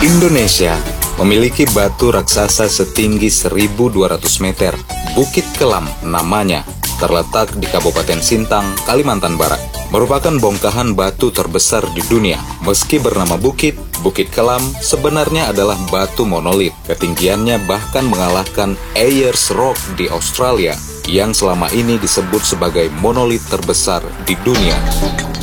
Indonesia memiliki batu raksasa setinggi 1.200 meter. Bukit Kelam namanya, terletak di Kabupaten Sintang, Kalimantan Barat. Merupakan bongkahan batu terbesar di dunia. Meski bernama bukit, Bukit Kelam sebenarnya adalah batu monolit. Ketinggiannya bahkan mengalahkan Ayers Rock di Australia, yang selama ini disebut sebagai monolit terbesar di dunia.